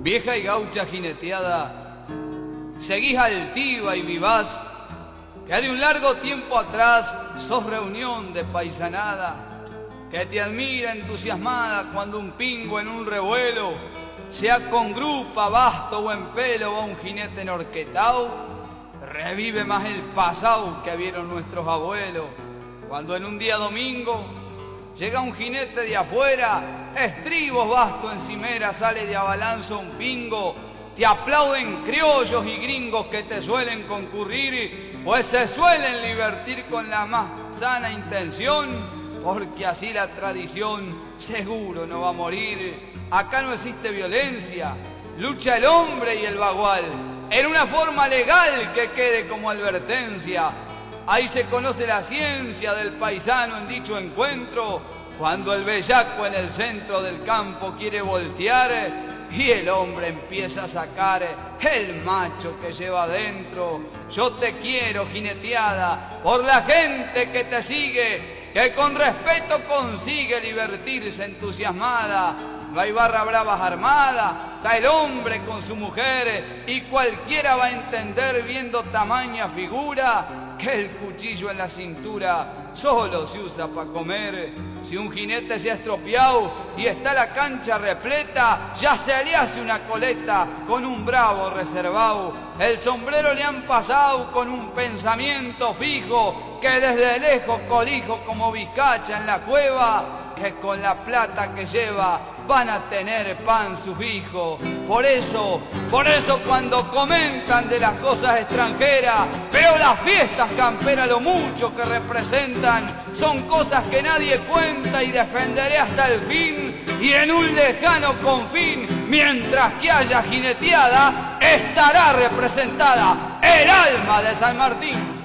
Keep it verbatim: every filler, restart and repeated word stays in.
vieja y gaucha jineteada, seguís altiva y vivaz, que de un largo tiempo atrás sos reunión de paisanada, que te admira entusiasmada cuando un pingo en un revuelo, sea con grupa, basto o en pelo, va un jinete enorquetao, revive más el pasado que vieron nuestros abuelos. Cuando en un día domingo llega un jinete de afuera, estribos basto encimera, sale de abalanzo un pingo, te aplauden criollos y gringos que te suelen concurrir, pues se suelen divertir con la más sana intención, porque así la tradición seguro no va a morir. Acá no existe violencia, lucha el hombre y el bagual, en una forma legal que quede como advertencia. Ahí se conoce la ciencia del paisano en dicho encuentro, cuando el bellaco en el centro del campo quiere voltear y el hombre empieza a sacar el macho que lleva adentro. Yo te quiero, jineteada, por la gente que te sigue, que con respeto consigue divertirse entusiasmada. No hay barra bravas armada, está el hombre con su mujer y cualquiera va a entender viendo tamaña figura que el cuchillo en la cintura solo se usa para comer. Si un jinete se ha estropeado y está la cancha repleta, ya se le hace una coleta con un bravo reservado. El sombrero le han pasado con un pensamiento fijo que desde lejos colijo como vizcacha en la cueva, que con la plata que lleva van a tener pan sus hijos. Por eso, por eso cuando comentan de las cosas extranjeras, veo las fiestas camperas, lo mucho que representan, son cosas que nadie cuenta y defenderé hasta el fin. Y en un lejano confín, mientras que haya jineteada, estará representada el alma de San Martín.